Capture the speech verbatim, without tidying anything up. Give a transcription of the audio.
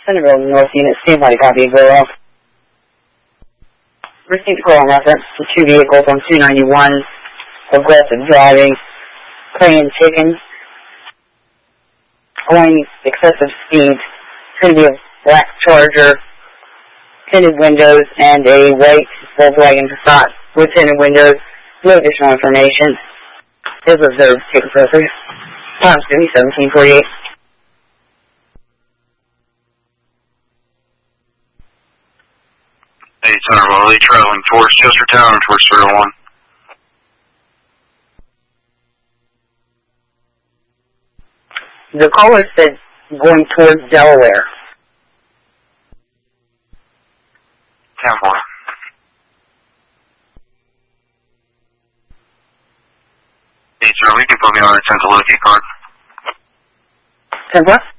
Centerville North Unit, standby to copy, go off. Received call in reference to two vehicles on two ninety-one, aggressive driving, playing chicken, going excessive speeds. It's going to be a black Charger, tinted windows, and a white Volkswagen Passat with tinted windows. No additional information is observed. Take appropriate. Times fifty seventeen forty-eight. Hey, Centerville, Lee traveling towards Chestertown or towards three oh one? The caller said going towards Delaware. ten four. Hey, sir, we can put me on a ten to locate card. ten what?